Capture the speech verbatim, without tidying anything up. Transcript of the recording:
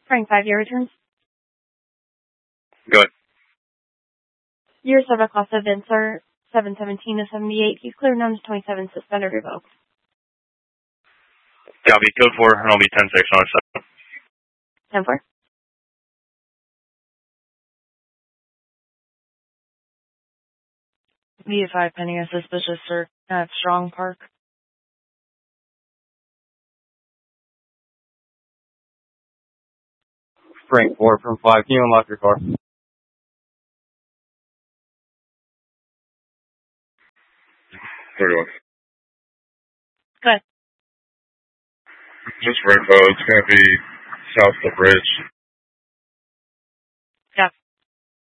Frank, five-year returns. Go ahead. Year seven class events are seven seventeen to seventy-eight. He's cleared numbers twenty-seven, suspended, revoked. Copy. Code four, and I'll be ten six on seven. ten four. V five pending a suspicious search at Strong Park. Frank four from five. Can you unlock your car? thirty-one. Go ahead. Just for info, it's going to be south of the bridge.